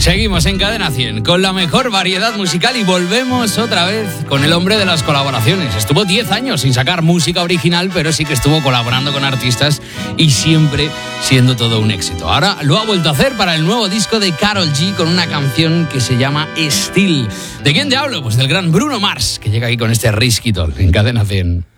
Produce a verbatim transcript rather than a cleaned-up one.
Seguimos en Cadena cien con la mejor variedad musical y volvemos otra vez con el hombre de las colaboraciones. Estuvo diez años sin sacar música original, pero sí que estuvo colaborando con artistas y siempre siendo todo un éxito. Ahora lo ha vuelto a hacer para el nuevo disco de Karol G con una canción que se llama Still. ¿De quién te hablo? Pues del gran Bruno Mars, que llega aquí con este Risky Talk en Cadena cien.